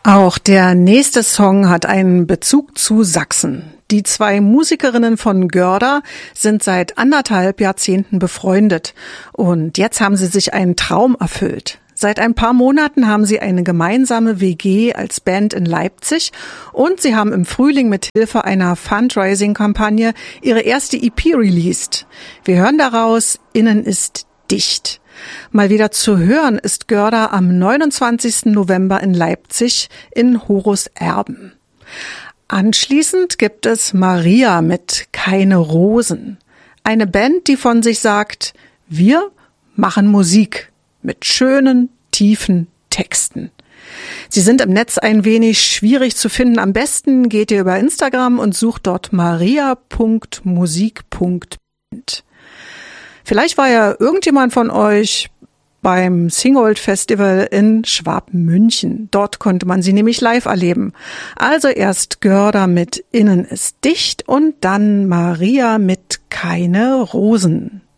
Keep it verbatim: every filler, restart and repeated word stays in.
Auch der nächste Song hat einen Bezug zu Sachsen. Die zwei Musikerinnen von Görda sind seit anderthalb Jahrzehnten befreundet und jetzt haben sie sich einen Traum erfüllt. Seit ein paar Monaten haben sie eine gemeinsame W G als Band in Leipzig und sie haben im Frühling mit Hilfe einer Fundraising-Kampagne ihre erste E P released. Wir hören daraus "Innen ist dicht". Mal wieder zu hören ist Görda am neunundzwanzigsten November in Leipzig in Horus Erben. Anschließend gibt es Maria mit "Keine Rosen". Eine Band, die von sich sagt, wir machen Musik mit schönen, tiefen Texten. Sie sind im Netz ein wenig schwierig zu finden. Am besten geht ihr über Instagram und sucht dort maria punkt musik punkt band. Vielleicht war ja irgendjemand von euch beim Singold Festival in Schwabmünchen. Dort konnte man sie nämlich live erleben. Also erst Görda mit "Innen ist dicht" und dann Maria mit "Keine Rosen".